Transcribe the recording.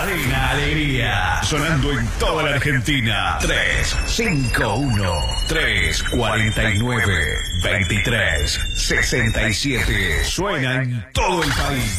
Arena Alegría, sonando en toda la Argentina. 351-349-2367. Suena en todo el país.